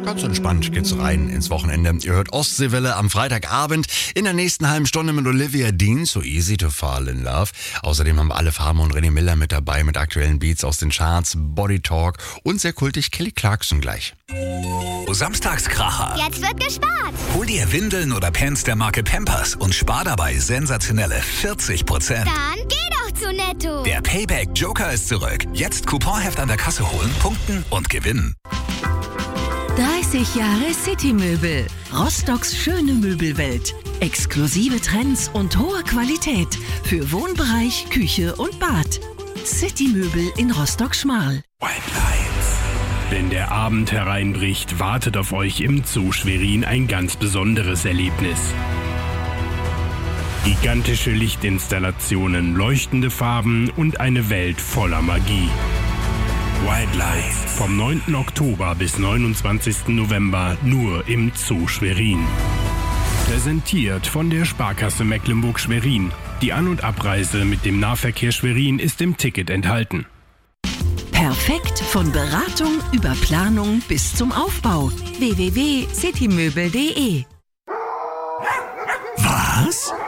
Ganz entspannt geht's rein ins Wochenende. Ihr hört Ostseewelle am Freitagabend. In der nächsten halben Stunde mit Olivia Dean, So Easy to Fall in Love. Außerdem haben wir alle Farben und René Miller mit dabei mit aktuellen Beats aus den Charts, Body Talk und sehr kultig Kelly Clarkson gleich. Samstagskracher. Jetzt wird gespart. Hol dir Windeln oder Pants der Marke Pampers und spar dabei sensationelle 40%. Dann geh doch zu Netto. Der Payback Joker ist zurück. Jetzt Couponheft an der Kasse holen, punkten und gewinnen. 30 Jahre City-Möbel. Rostocks schöne Möbelwelt. Exklusive Trends und hohe Qualität für Wohnbereich, Küche und Bad. City-Möbel in Rostock-Schmarl. White Lights. Wenn der Abend hereinbricht, wartet auf euch im Zoo Schwerin ein ganz besonderes Erlebnis. Gigantische Lichtinstallationen, leuchtende Farben und eine Welt voller Magie. White Lights. Vom 9. Oktober bis 29. November nur im Zoo Schwerin. Präsentiert von der Sparkasse Mecklenburg-Schwerin. Die An- und Abreise mit dem Nahverkehr Schwerin ist im Ticket enthalten. Perfekt von Beratung über Planung bis zum Aufbau. www.citymöbel.de. Was?